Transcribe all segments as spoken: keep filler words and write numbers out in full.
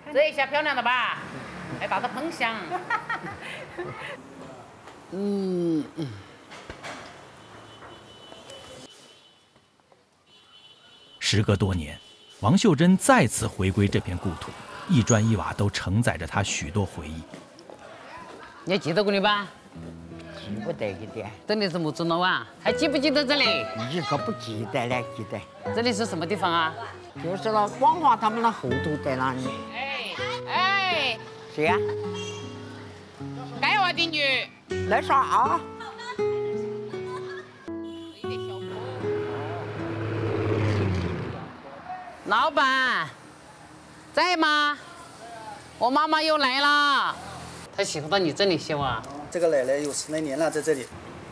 这一下漂亮了吧？还把它喷香。 嗯嗯。 时隔多年，王秀珍再次回归这片故土，一砖一瓦都承载着她许多回忆。 你还记得过你吧？ 记不得一点。 等你这么久了哇，还记不记得这里？ 一个不记得了，记得。 这里是什么地方啊？ 就是那广华他们的后头在哪里？ 哎哎， 谁呀？ 该娃的女。 那啥啊？ 老板，在吗？我妈妈又来了，她喜欢到你这里修啊。 这个奶奶有十来年了，在这里。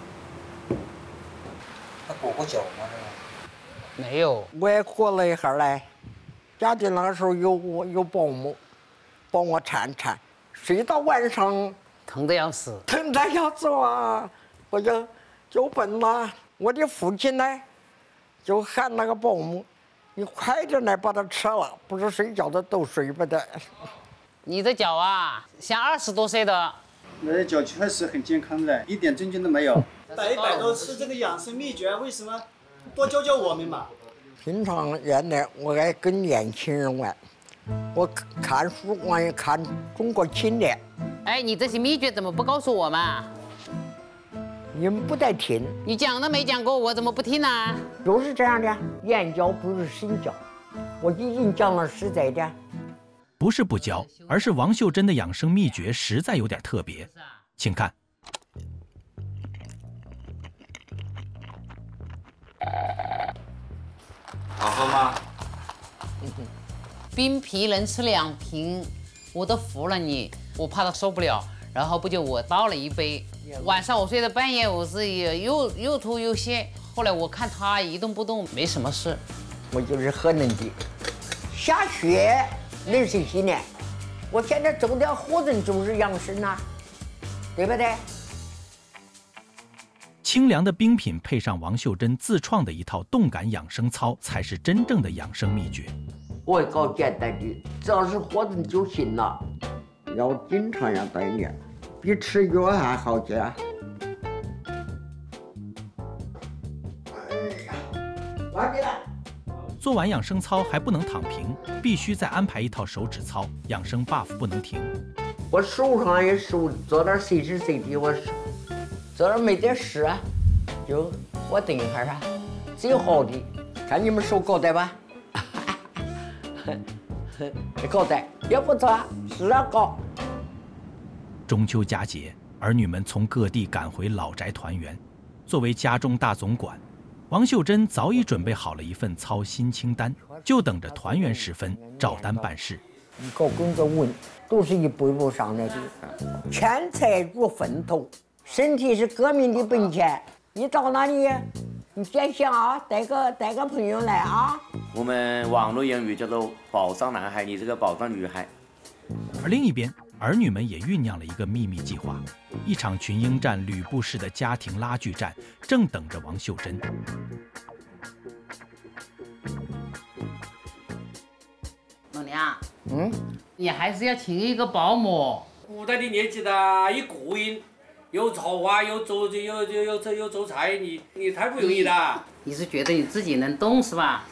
她裹过脚吗？ 没有。 我也裹了一下来，家里那个时候有有保姆帮我铲铲，睡到晚上疼得要死， 疼得要死啊！我就就奔了，我的父亲呢，就喊那个保姆。你快点来把它吃了，不是睡觉的都睡不得。 你的脚啊，像二十多岁的。 那脚确实很健康的，一点症状都没有。百百都吃这个养生秘诀，为什么？多教教我们嘛。 平常原来我爱跟年轻人玩，我看书我也看《中国青年》。 哎，你这些秘诀怎么不告诉我嘛？ 你们不得听， 你讲都没讲过，我怎么不听呢？ 就是这样的，言教不如身教。我已经讲了实在的。 不是不教，而是王秀珍的养生秘诀实在有点特别，请看。 好喝吗？ 冰啤能吃两瓶，我都服了你，我怕他受不了。然后不就我倒了一杯，晚上我睡到半夜，我自己又又吐又泻。后来我看他一动不动，没什么事。 我就是喝能的，下雪能谁洗呢？我现在走点活人就是养生啊，对不对？ 清凉的冰品配上王秀珍自创的一套动感养生操，才是真正的养生秘诀。 我搞简单的，只要是活人就行了。要经常要锻炼，比吃药还好些。哎呀，快点来！ 做完养生操还不能躺平，必须再安排一套手指操，养生 buff 不能停。 我手上也手做点随时随地，我这儿没得事啊，就我等一下啊，最好的，看你们手搞得吧？搞得也不错，是啊搞。 中秋佳节，儿女们从各地赶回老宅团圆。作为家中大总管，王秀珍早已准备好了一份操心清单，就等着团圆时分照单办事。 一个跟着稳，都是一步一步上来的。钱财如粪土，身体是革命的本钱。你到哪里，你先想啊，带个带个朋友来啊。 我们网络用语叫做“宝藏男孩”，你这个宝藏女孩。 而另一边，儿女们也酝酿了一个秘密计划，一场群英战吕布式的家庭拉锯战正等着王秀珍。 老娘， 嗯， 你还是要请一个保姆。 古代的年纪大，一个人又炒花又做又又又又又做菜，你你太不容易了。 你是觉得你自己能动是吧？